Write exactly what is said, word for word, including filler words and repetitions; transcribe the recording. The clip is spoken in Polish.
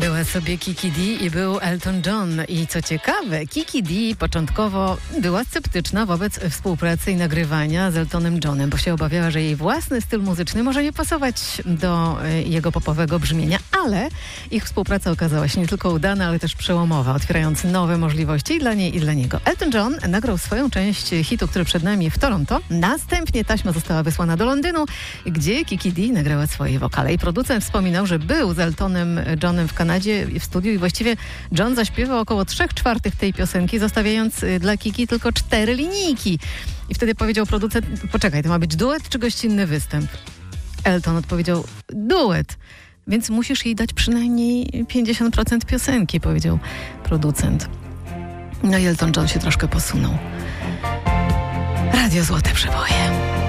Była sobie Kiki Dee i był Elton John. I co ciekawe, Kiki Dee początkowo była sceptyczna wobec współpracy i nagrywania z Eltonem Johnem, bo się obawiała, że jej własny styl muzyczny może nie pasować do jego popowego brzmienia, ale ich współpraca okazała się nie tylko udana, ale też przełomowa, otwierając nowe możliwości i dla niej, i dla niego. Elton John nagrał swoją część hitu, który przed nami w Toronto. Następnie taśma została wysłana do Londynu, gdzie Kiki Dee nagrała swoje wokale. I producent wspominał, że był z Eltonem Johnem w Kanadzie w studiu i właściwie John zaśpiewał około trzech czwartych tej piosenki, zostawiając dla Kiki tylko cztery linijki. I wtedy powiedział producent: poczekaj, to ma być duet czy gościnny występ? Elton odpowiedział: duet, więc musisz jej dać przynajmniej pięćdziesiąt procent piosenki, powiedział producent. No i Elton John się troszkę posunął. Radio Złote Przeboje.